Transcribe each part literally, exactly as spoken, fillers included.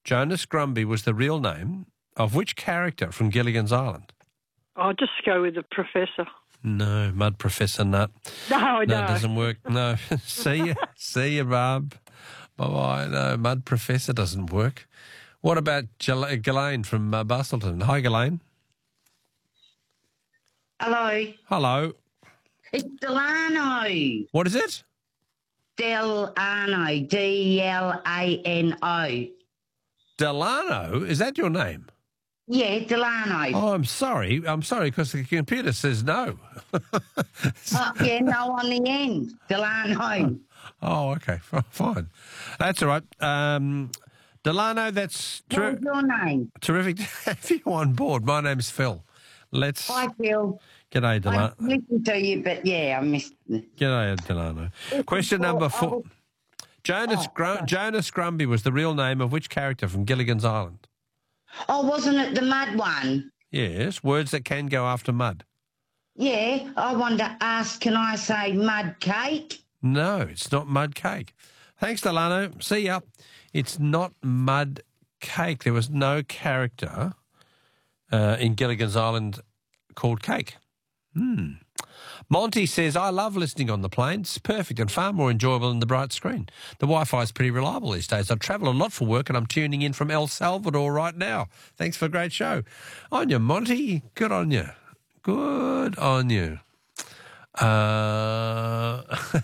Jonas Grumby was the real name of which character from Gilligan's Island? I'll just go with the professor. No, Mud Professor Nut. No, No, no. it doesn't work. No. See you. See you, Barb. Bye-bye. No, Mud Professor doesn't work. What about Gil- Ghislaine from uh, Bustleton? Hi, Ghislaine. Hello. Hello. It's Delano. What is it? Delano. D L A N O. Delano? Is that your name? Yeah, Delano. Oh, I'm sorry. I'm sorry because the computer says no. Oh, yeah, no on the end. Delano. Oh, okay. F- Fine. That's all right. Um, Delano, that's ter- What's your name? terrific to have you on board. My name's Phil. Let's... Hi, Phil. G'day, I Delano. listened to you, but yeah, I missed it. G'day, Delano. Question number four. Jonas, Oh, Gru- sorry. Jonas Grumby was the real name of which character from Gilligan's Island? Oh, wasn't it the mud one? Yes, words that can go after mud. Yeah, I wanted to ask, can I say mud cake? No, it's not mud cake. Thanks, Delano. See ya. It's not mud cake. There was no character uh, in Gilligan's Island called Cake. Hmm. Monty says, I love listening on the plane. It's perfect and far more enjoyable than the bright screen. The Wi-Fi is pretty reliable these days. I travel a lot for work and I'm tuning in from El Salvador right now. Thanks for a great show. On you, Monty. Good on you. Good on you. Uh,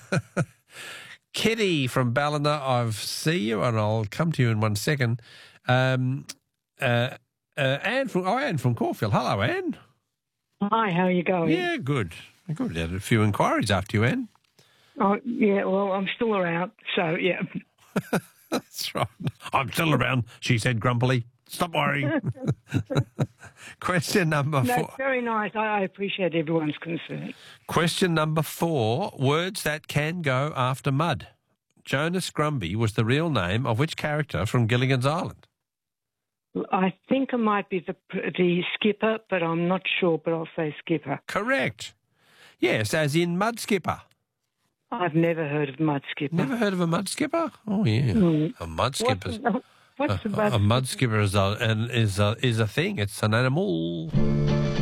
Kitty from Ballina, I see you and I'll come to you in one second. Um, uh, uh, Anne from, oh, Anne from Caulfield. Hello, Anne. Hi, how are you going? Yeah, good. Good. Had a few inquiries after you, Anne. Oh, yeah, well, I'm still around, so, yeah. That's right. I'm still around, she said grumpily. Stop worrying. Question number No, four. it's very nice. I, I appreciate everyone's concern. Question number four. Words that can go after mud. Jonas Grumby was the real name of which character from Gilligan's Island? I think it might be the the skipper, but I'm not sure, but I'll say skipper. Correct. Yes, as in mud skipper. I've never heard of mud skipper. Never heard of a mud skipper? Oh, yeah. Mm. A mud skipper's... What's, what's A, the mud a mud skipper is a, an, is a is a thing. It's an animal.